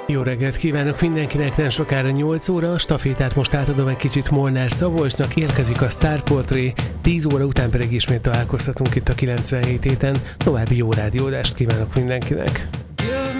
Jó reggelt kívánok mindenkinek, nem sokára 8 óra, a stafétát most átadom egy kicsit Molnár Szabolcsnak, érkezik a Star Portré, 10 óra után pedig ismét találkozhatunk itt a 97 héten. További jó rádiódást kívánok mindenkinek!